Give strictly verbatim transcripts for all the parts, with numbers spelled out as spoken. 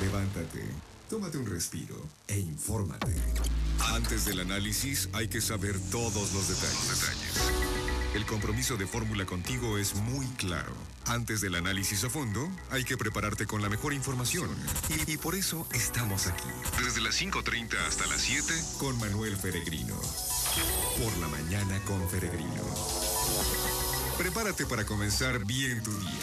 Levántate, tómate un respiro e infórmate. Antes del análisis hay que saber todos los detalles. Los detalles. El compromiso de Fórmula contigo es muy claro. Antes del análisis a fondo, hay que prepararte con la mejor información. Y, y por eso estamos aquí. Desde las cinco treinta hasta las siete, con Manuel Feregrino. Por la mañana con Feregrino. Prepárate para comenzar bien tu día.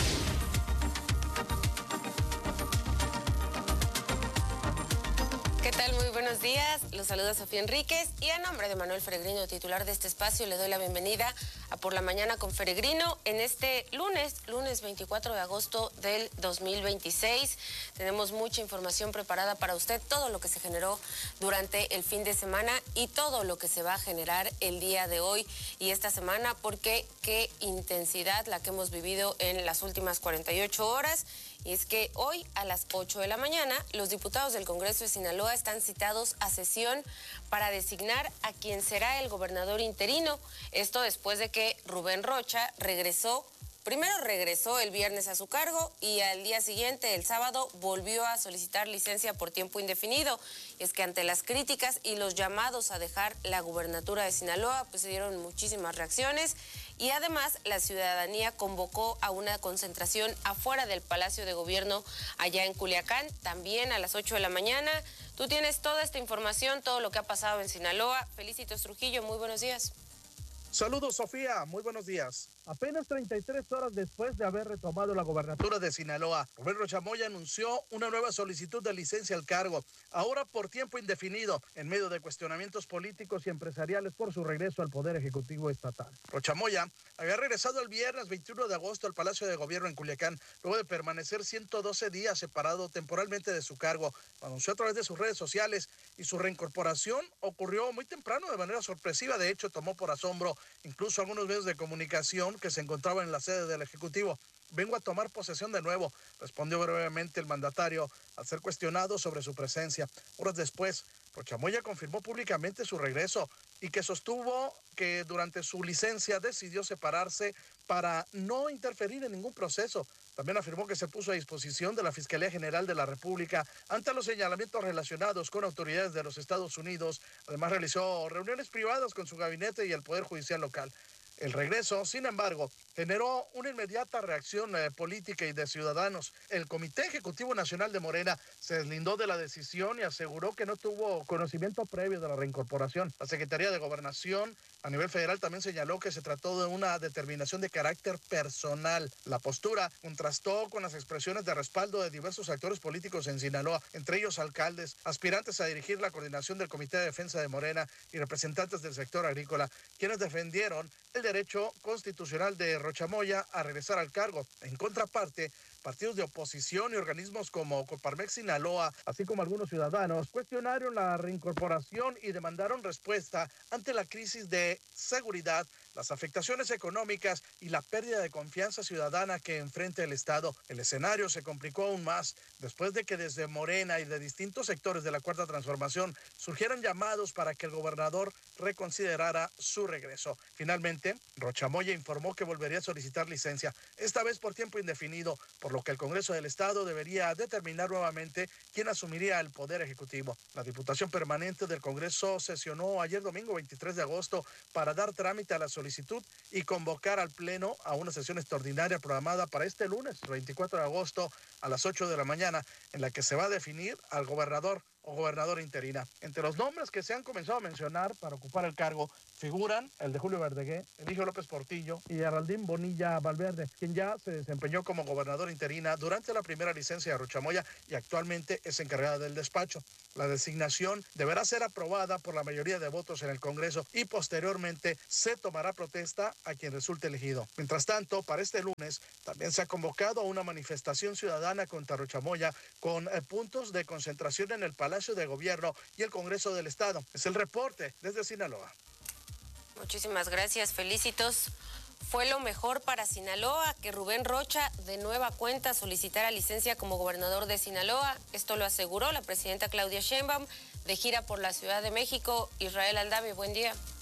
¿Qué tal? Muy buenos días. Los saluda Sofía Enríquez y a nombre de Manuel Feregrino, titular de este espacio, le doy la bienvenida a Por la Mañana con Feregrino en este lunes, lunes veinticuatro de agosto del dos mil veintiséis. Tenemos mucha información preparada para usted, todo lo que se generó durante el fin de semana y todo lo que se va a generar el día de hoy y esta semana, porque qué intensidad la que hemos vivido en las últimas cuarenta y ocho horas. Y es que hoy a las ocho de la mañana los diputados del Congreso de Sinaloa están citados a sesión para designar a quien será el gobernador interino. Esto después de que Rubén Rocha regresó, primero regresó el viernes a su cargo y al día siguiente, el sábado, volvió a solicitar licencia por tiempo indefinido. Y es que ante las críticas y los llamados a dejar la gubernatura de Sinaloa, pues se dieron muchísimas reacciones. Y además, la ciudadanía convocó a una concentración afuera del Palacio de Gobierno allá en Culiacán, también a las ocho de la mañana. Tú tienes toda esta información, todo lo que ha pasado en Sinaloa. Felicitos Trujillo, muy buenos días. Saludos, Sofía, muy buenos días. Apenas treinta y tres horas después de haber retomado la gobernatura de Sinaloa, Rubén Rocha Moya anunció una nueva solicitud de licencia al cargo, ahora por tiempo indefinido, en medio de cuestionamientos políticos y empresariales por su regreso al Poder Ejecutivo Estatal. Rocha Moya había regresado el viernes veintiuno de agosto al Palacio de Gobierno en Culiacán, luego de permanecer ciento doce días separado temporalmente de su cargo. Lo anunció a través de sus redes sociales y su reincorporación ocurrió muy temprano de manera sorpresiva. De hecho, tomó por asombro incluso algunos medios de comunicación que se encontraban en la sede del Ejecutivo. Vengo a tomar posesión de nuevo, respondió brevemente el mandatario al ser cuestionado sobre su presencia. Horas después, Rocha Moya confirmó públicamente su regreso y que sostuvo que durante su licencia decidió separarse para no interferir en ningún proceso. También afirmó que se puso a disposición de la Fiscalía General de la República ante los señalamientos relacionados con autoridades de los Estados Unidos. Además, realizó reuniones privadas con su gabinete y el Poder Judicial local. El regreso, sin embargo, generó una inmediata reacción eh, política y de ciudadanos. El Comité Ejecutivo Nacional de Morena se deslindó de la decisión y aseguró que no tuvo conocimiento previo de la reincorporación. La Secretaría de Gobernación a nivel federal también señaló que se trató de una determinación de carácter personal. La postura contrastó con las expresiones de respaldo de diversos actores políticos en Sinaloa, entre ellos alcaldes, aspirantes a dirigir la coordinación del Comité de Defensa de Morena y representantes del sector agrícola, quienes defendieron el derecho constitucional de Rocha Moya a regresar al cargo. En contraparte, partidos de oposición y organismos como Coparmex Sinaloa, así como algunos ciudadanos, cuestionaron la reincorporación y demandaron respuesta ante la crisis de seguridad, las afectaciones económicas y la pérdida de confianza ciudadana que enfrenta el Estado. El escenario se complicó aún más después de que desde Morena y de distintos sectores de la Cuarta Transformación surgieran llamados para que el gobernador reconsiderara su regreso. Finalmente, Rocha Moya informó que volvería a solicitar licencia, esta vez por tiempo indefinido, por lo que el Congreso del Estado debería determinar nuevamente quién asumiría el Poder Ejecutivo. La Diputación Permanente del Congreso sesionó ayer domingo veintitrés de agosto para dar trámite a la solicitud y convocar al Pleno a una sesión extraordinaria programada para este lunes, veinticuatro de agosto, a las ocho de la mañana, en la que se va a definir al gobernador o gobernadora interina. Entre los nombres que se han comenzado a mencionar para ocupar el cargo figuran el de Julio Verdegué, Eligio López Portillo y Geraldine Bonilla Valverde, quien ya se desempeñó como gobernadora interina durante la primera licencia de Rocha Moya y actualmente es encargada del despacho. La designación deberá ser aprobada por la mayoría de votos en el Congreso y posteriormente se tomará protesta a quien resulte elegido. Mientras tanto, para este lunes también se ha convocado a una manifestación ciudadana contra Rocha Moya con eh, puntos de concentración en el Palacio de Gobierno y el Congreso del Estado. Es el reporte desde Sinaloa. Muchísimas gracias, felicitos. Fue lo mejor para Sinaloa que Rubén Rocha de nueva cuenta solicitara licencia como gobernador de Sinaloa. Esto lo aseguró la presidenta Claudia Sheinbaum de gira por la Ciudad de México. Israel Aldami, buen día.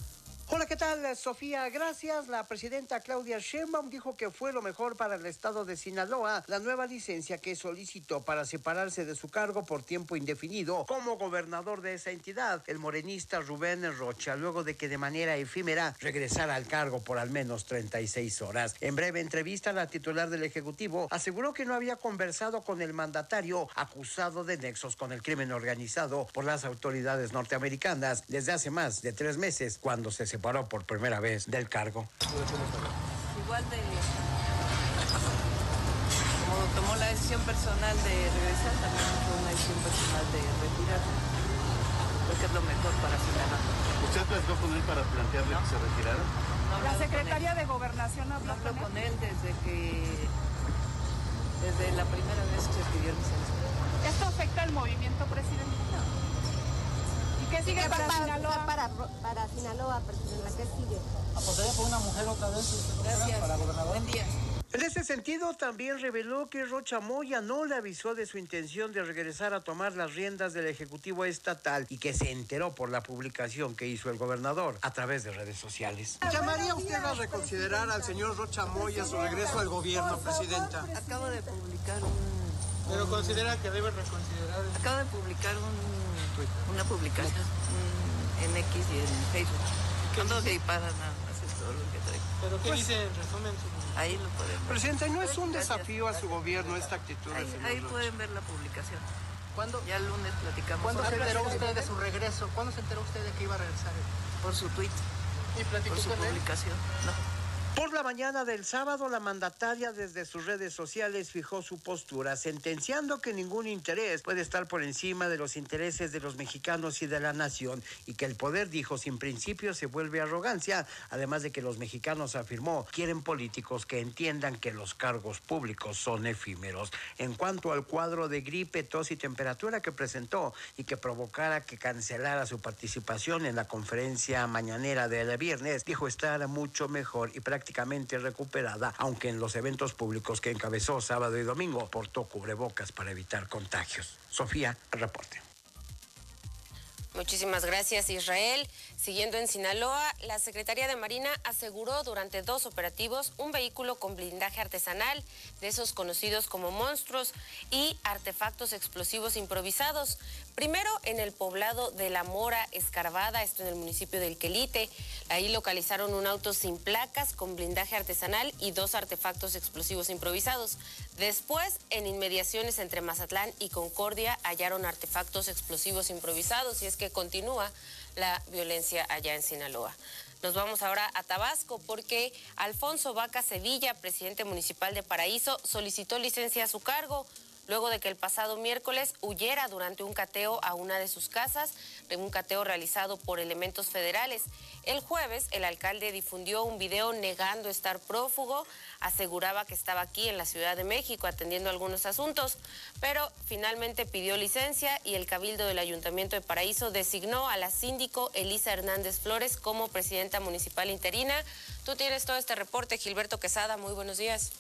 Hola, ¿qué tal, Sofía? Gracias. La presidenta Claudia Sheinbaum dijo que fue lo mejor para el estado de Sinaloa la nueva licencia que solicitó para separarse de su cargo por tiempo indefinido como gobernador de esa entidad, el morenista Rubén Rocha, luego de que de manera efímera regresara al cargo por al menos treinta y seis horas. En breve entrevista, la titular del Ejecutivo aseguró que no había conversado con el mandatario acusado de nexos con el crimen organizado por las autoridades norteamericanas desde hace más de tres meses, cuando se separó separó por primera vez del cargo. Igual de como tomó la decisión personal de regresar, también fue una decisión personal de retirar. Creo que es lo mejor para Sinaloa. ¿Usted platicó con él para plantearle no. que se retirara? No, la secretaria de Gobernación habló no con, con él desde que desde la primera vez que se pidió licencia. ¿Esto afecta al movimiento, presidente? No. ¿Qué sigue para, para Sinaloa? Para, para Sinaloa, presidenta, ¿qué sigue? ¿Apostaría por una mujer otra vez? Gracias. Para gobernador. Buen día. En ese sentido, también reveló que Rocha Moya no le avisó de su intención de regresar a tomar las riendas del Ejecutivo Estatal y que se enteró por la publicación que hizo el gobernador a través de redes sociales. ¿Llamaría usted a reconsiderar al señor Rocha Moya su regreso al gobierno, presidenta? Acabo de publicar un... ¿Pero considera que debe reconsiderar? Acabo de publicar un... una publicación en X y en Facebook. Cuando se para nada más es todo lo que traigo. ¿Pero qué pues, dice en resumen? Su... Ahí lo pueden ver. Presidenta, ¿no es un desafío a su gobierno esta actitud? Ahí, ahí pueden ver la publicación. ¿Cuándo? Ya el lunes platicamos. ¿Cuándo se enteró usted de su regreso? ¿Cuándo se enteró usted de que iba a regresar? Por su tweet. ¿Y platicó Por su con publicación. Él? No. Por la mañana del sábado, la mandataria desde sus redes sociales fijó su postura, sentenciando que ningún interés puede estar por encima de los intereses de los mexicanos y de la nación, y que el poder, dijo, sin principios se vuelve arrogancia, además de que los mexicanos, afirmó, quieren políticos que entiendan que los cargos públicos son efímeros. En cuanto al cuadro de gripe, tos y temperatura que presentó y que provocara que cancelara su participación en la conferencia mañanera del viernes, dijo estar mucho mejor y prácticamente prácticamente recuperada, aunque en los eventos públicos que encabezó sábado y domingo portó cubrebocas para evitar contagios. Sofía, el reporte. Muchísimas gracias, Israel. Siguiendo en Sinaloa, la Secretaría de Marina aseguró durante dos operativos un vehículo con blindaje artesanal, de esos conocidos como monstruos, y artefactos explosivos improvisados. Primero en el poblado de La Mora Escarbada, esto en el municipio del Quelite. Ahí localizaron un auto sin placas con blindaje artesanal y dos artefactos explosivos improvisados. Después, en inmediaciones entre Mazatlán y Concordia, hallaron artefactos explosivos improvisados, y es que continúa la violencia allá en Sinaloa. Nos vamos ahora a Tabasco porque Alfonso Vaca Sevilla, presidente municipal de Paraíso, solicitó licencia a su cargo luego de que el pasado miércoles huyera durante un cateo a una de sus casas, un cateo realizado por elementos federales. El jueves, el alcalde difundió un video negando estar prófugo, aseguraba que estaba aquí en la Ciudad de México atendiendo algunos asuntos, pero finalmente pidió licencia y el Cabildo del Ayuntamiento de Paraíso designó a la síndico Elisa Hernández Flores como presidenta municipal interina. Tú tienes todo este reporte, Gilberto Quesada, muy buenos días.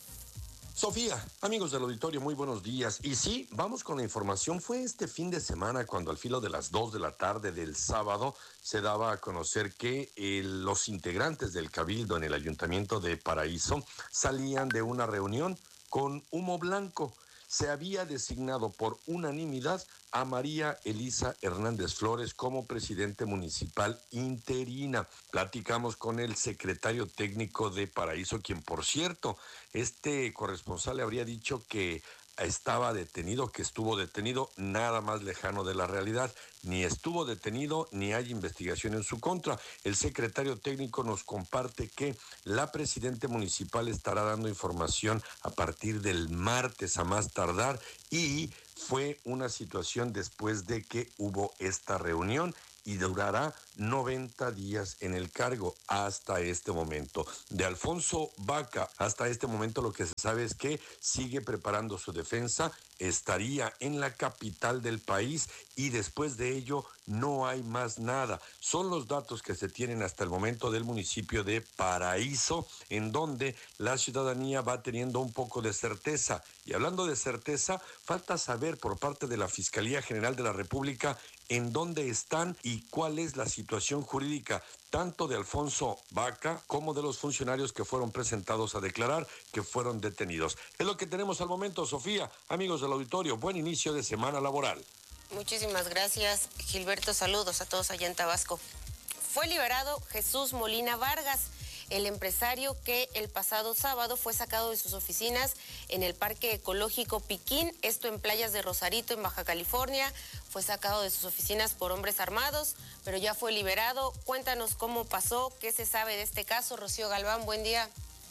Sofía, amigos del auditorio, muy buenos días. Y sí, vamos con la información. Fue este fin de semana cuando al filo de las dos de la tarde del sábado se daba a conocer que eh, los integrantes del Cabildo en el Ayuntamiento de Paraíso salían de una reunión con humo blanco. Se había designado por unanimidad a María Elisa Hernández Flores como presidente municipal interina. Platicamos con el secretario técnico de Paraíso, quien, por cierto, este corresponsal le habría dicho que estaba detenido, que estuvo detenido, nada más lejano de la realidad. Ni estuvo detenido, ni hay investigación en su contra. El secretario técnico nos comparte que la presidenta municipal estará dando información a partir del martes a más tardar, y fue una situación después de que hubo esta reunión y durará noventa días en el cargo hasta este momento. De Alfonso Vaca, hasta este momento lo que se sabe es que sigue preparando su defensa, estaría en la capital del país y después de ello no hay más nada. Son los datos que se tienen hasta el momento del municipio de Paraíso, en donde la ciudadanía va teniendo un poco de certeza. Y hablando de certeza, falta saber por parte de la Fiscalía General de la República en dónde están y cuál es la situación jurídica tanto de Alfonso Vaca como de los funcionarios que fueron presentados a declarar que fueron detenidos. Es lo que tenemos al momento, Sofía. Amigos del auditorio, buen inicio de semana laboral. Muchísimas gracias, Gilberto. Saludos a todos allá en Tabasco. Fue liberado Jesús Molina Vargas, el empresario que el pasado sábado fue sacado de sus oficinas en el Parque Ecológico Piquín, esto en Playas de Rosarito, en Baja California. Fue sacado de sus oficinas por hombres armados, pero ya fue liberado. Cuéntanos cómo pasó, qué se sabe de este caso. Rocío Galván, buen día.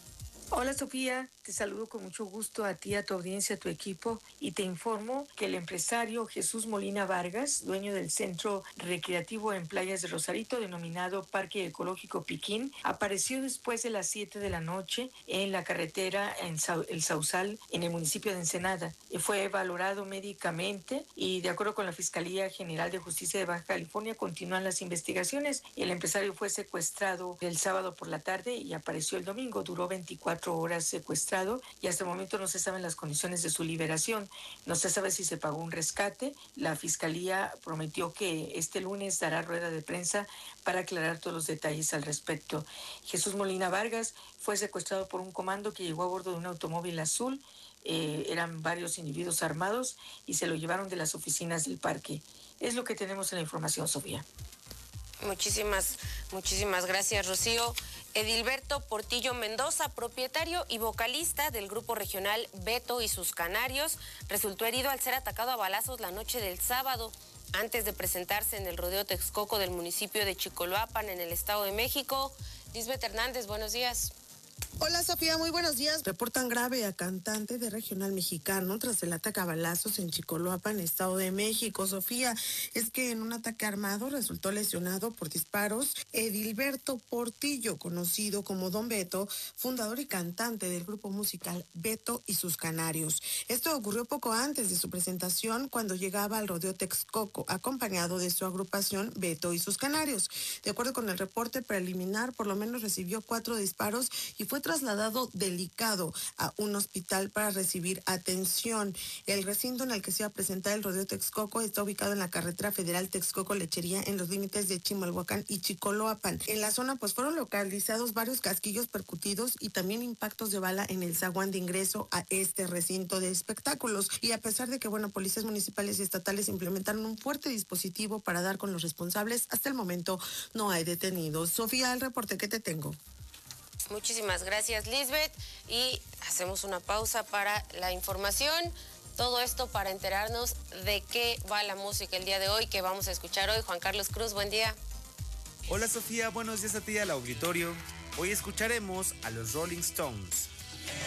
Hola Sofía, te saludo con mucho gusto a ti, a tu audiencia, a tu equipo y te informo que el empresario Jesús Molina Vargas, dueño del centro recreativo en Playas de Rosarito denominado Parque Ecológico Piquín, apareció después de las siete de la noche en la carretera en Sa- El Sausal, en el municipio de Ensenada. Fue valorado médicamente y de acuerdo con la Fiscalía General de Justicia de Baja California continúan las investigaciones. El empresario fue secuestrado el sábado por la tarde y apareció el domingo, duró veinticuatro horas secuestrado y hasta el momento no se saben las condiciones de su liberación. No se sabe si se pagó un rescate. La Fiscalía prometió que este lunes dará rueda de prensa para aclarar todos los detalles al respecto. Jesús Molina Vargas fue secuestrado por un comando que llegó a bordo de un automóvil azul. Eh, eran varios individuos armados y se lo llevaron de las oficinas del parque. Es lo que tenemos en la información, Sofía. Muchísimas, muchísimas gracias, Rocío. Edilberto Portillo Mendoza, propietario y vocalista del grupo regional Beto y sus Canarios, resultó herido al ser atacado a balazos la noche del sábado, antes de presentarse en el rodeo Texcoco del municipio de Chicoloapan, en el Estado de México. Lisbeth Hernández, buenos días. Hola Sofía, muy buenos días. Reportan grave a cantante de regional mexicano tras el ataque a balazos en Chicoloapan, Estado de México. Sofía, es que en un ataque armado resultó lesionado por disparos Edilberto Portillo, conocido como Don Beto, fundador y cantante del grupo musical Beto y sus Canarios. Esto ocurrió poco antes de su presentación cuando llegaba al rodeo Texcoco, acompañado de su agrupación Beto y sus Canarios. De acuerdo con el reporte preliminar, por lo menos recibió cuatro disparos y fue trasladado delicado a un hospital para recibir atención. El recinto en el que se iba a presentar el rodeo Texcoco está ubicado en la carretera federal Texcoco-Lechería, en los límites de Chimalhuacán y Chicoloapan. En la zona pues fueron localizados varios casquillos percutidos y también impactos de bala en el zaguán de ingreso a este recinto de espectáculos. Y a pesar de que, bueno, policías municipales y estatales implementaron un fuerte dispositivo para dar con los responsables, hasta el momento no hay detenidos. Sofía, el reporte que te tengo. Muchísimas gracias, Lisbeth, y hacemos una pausa para la información. Todo esto para enterarnos de qué va la música el día de hoy, que vamos a escuchar hoy. Juan Carlos Cruz, buen día. Hola Sofía, buenos días a ti al auditorio. Hoy escucharemos a los Rolling Stones.